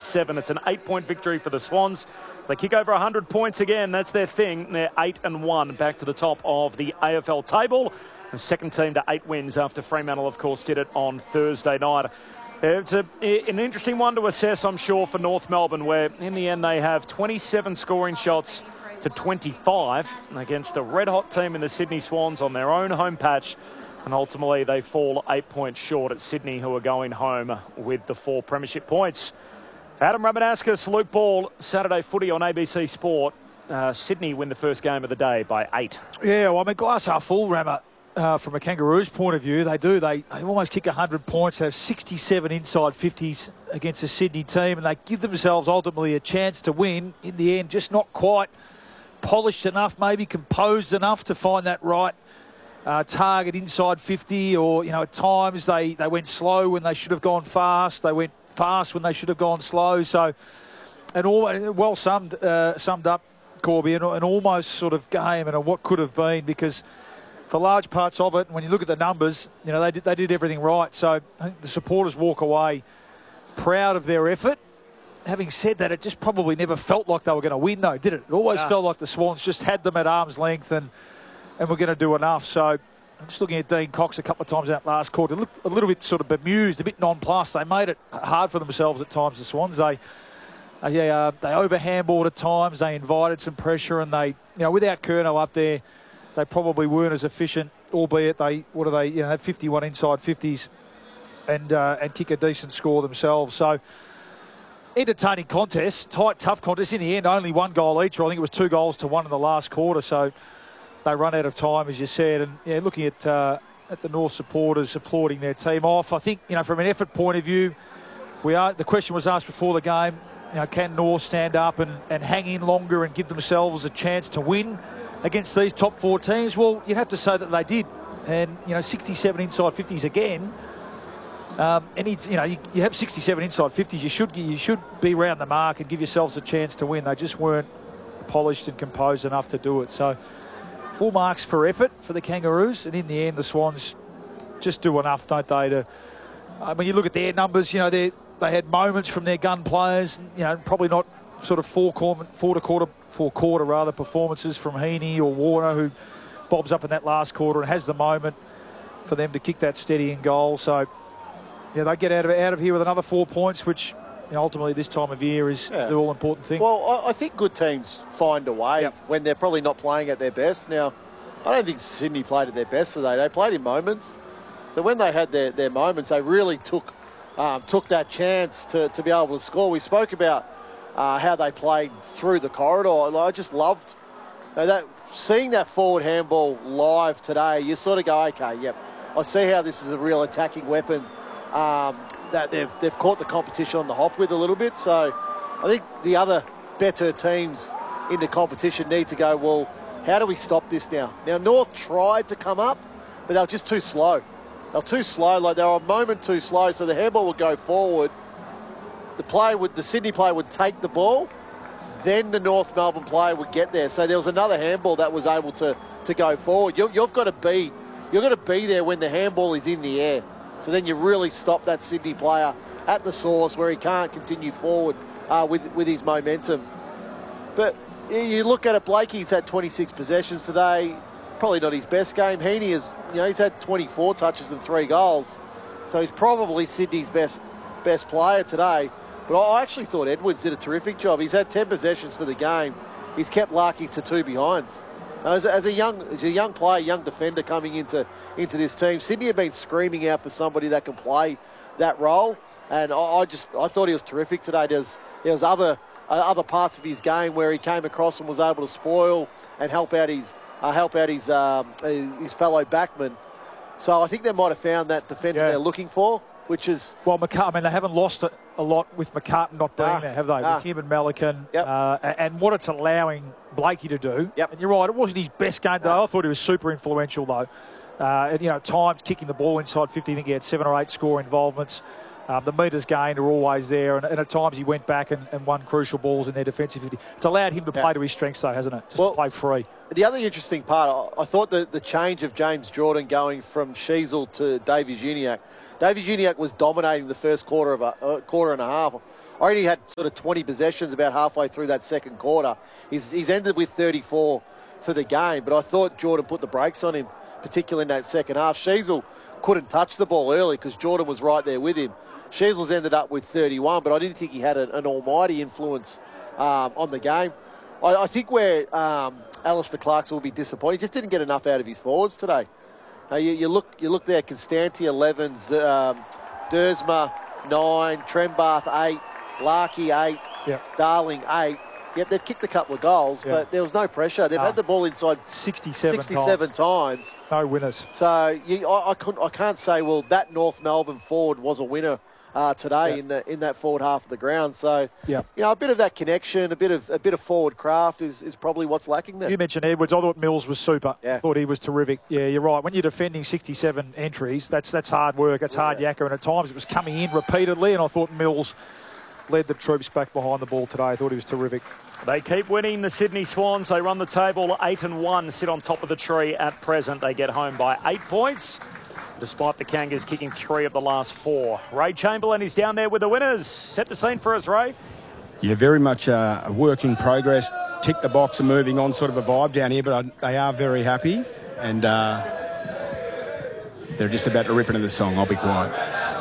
87. It's an 8-point victory for the Swans. They kick over 100 points again. That's their thing. They're 8-1, back to the top of the AFL table. The second team to 8 wins after Fremantle, of course, did it on Thursday night. It's an interesting one to assess, I'm sure, for North Melbourne, where in the end they have 27 scoring shots to 25 against a red-hot team in the Sydney Swans on their own home patch. And ultimately, they fall 8 points short at Sydney, who are going home with the 4 premiership points. Adam Ramanaskas, Luke Ball, Saturday footy on ABC Sport. Sydney win the first game of the day by 8. Yeah, well, I mean, glass half full, Rama, from a Kangaroos point of view. They almost kick 100 points. They have 67 inside 50s against the Sydney team, and they give themselves ultimately a chance to win. In the end, just not quite polished enough, maybe composed enough to find that right target inside 50, or, you know, at times they went slow when they should have gone fast. They went fast when they should have gone slow. So, and all well summed up, Corby, an almost sort of game and what could have been, because for large parts of it, when you look at the numbers, you know, they did everything right. So I think the supporters walk away proud of their effort. Having said that, it just probably never felt like they were going to win, though, did it? It always felt like the Swans just had them at arm's length and were going to do enough. So I'm just looking at Dean Cox a couple of times in that last quarter. They looked a little bit sort of bemused, a bit nonplussed. They made it hard for themselves at times, the Swans. They overhandballed at times. They invited some pressure, and they, you know, without Curnow up there, they probably weren't as efficient, albeit they had 51 inside 50s and kick a decent score themselves. So entertaining contest, tight, tough contest. In the end, only 1 goal each, or I think it was 2 goals to 1 in the last quarter. So they run out of time, as you said. And yeah, looking at the North supporters applauding their team off. I think, you know, from an effort point of view, the question was asked before the game, you know, can North stand up and hang in longer and give themselves a chance to win against these top 4 teams? Well, you'd have to say that they did. And, you know, 67 inside 50s again. You have 67 inside 50s. You should be round the mark and give yourselves a chance to win. They just weren't polished and composed enough to do it. So full marks for effort for the Kangaroos. And in the end, the Swans just do enough, don't they? When you look at their numbers, you know, they had moments from their gun players. You know, probably not sort of four quarter performances from Heaney or Warner, who bobs up in that last quarter and has the moment for them to kick that steadying goal. So yeah, they get out of here with another 4 points, which, you know, ultimately this time of year is the all-important thing. Well, I think good teams find a way when they're probably not playing at their best. Now, I don't think Sydney played at their best today. They played in moments. So when they had their moments, they really took that chance to be able to score. We spoke about how they played through the corridor. I just loved seeing that forward handball live today. You sort of go, okay, yep, I see how this is a real attacking weapon that they've caught the competition on the hop with a little bit. So I think the other better teams in the competition need to go, well, how do we stop this now? Now, North tried to come up, but they were just too slow. They were too slow. Like, they were a moment too slow, so the handball would go forward. The Sydney player would take the ball, then the North Melbourne player would get there. So there was another handball that was able to go forward. You've got to be there when the handball is in the air. So then you really stop that Sydney player at the source where he can't continue forward with his momentum. But you look at it, Blakey's had 26 possessions today. Probably not his best game. Heaney he's had 24 touches and 3 goals. So he's probably Sydney's best player today. But I actually thought Edwards did a terrific job. He's had 10 possessions for the game. He's kept Larky to 2 behinds. As a young player, young defender coming into this team, Sydney have been screaming out for somebody that can play that role, and I thought he was terrific today. There was other parts of his game where he came across and was able to spoil and help out his fellow backman. So I think they might have found that defender they're looking for, which is... Well, I mean, they haven't lost a lot with McCartan not being there, have they? With him and Melican. And what it's allowing Blakey to do. Yep. And you're right, it wasn't his best game, though. I thought he was super influential, though. And, you know, at times kicking the ball inside 50, I think he had 7 or 8 score involvements. The metres gained are always there, and at times he went back and won crucial balls in their defensive 50. It's allowed him to play to his strengths, though, hasn't it? Just to play free. The other interesting part, I thought the change of James Jordan going from Sheasel to Davies Uniacke. Davies Uniacke was dominating the first quarter and a half. already had sort of 20 possessions about halfway through that second quarter. He's ended with 34 for the game, but I thought Jordan put the brakes on him, particularly in that second half. Sheasel couldn't touch the ball early because Jordan was right there with him. Sheasel's ended up with 31, but I didn't think he had an almighty influence on the game. I think where Alistair Clarkson will be disappointed, he just didn't get enough out of his forwards today. You look there, Constanti 11, Dersma 9, Trembath 8, Larkey 8, Darling 8. Yep, they've kicked a couple of goals, but there was no pressure. They've had the ball inside 67 times. No winners. So I can't say, well, that North Melbourne forward was a winner today in that forward half of the ground. So a bit of that connection, a bit of forward craft is probably what's lacking there. You mentioned Edwards. I thought Mills was super. Yeah. I thought he was terrific. Yeah, you're right. When you're defending 67 entries, that's hard work. That's hard yakka, and at times it was coming in repeatedly. And I thought Mills led the troops back behind the ball today. I thought he was terrific. They keep winning, the Sydney Swans. They run the table 8-1, sit on top of the tree at present. They get home by 8 points, despite the Kangas kicking 3 of the last 4. Ray Chamberlain is down there with the winners. Set the scene for us, Ray. Yeah, very much a work in progress. Tick the box and moving on sort of a vibe down here, but they are very happy, and they're just about to rip into the song. I'll be quiet.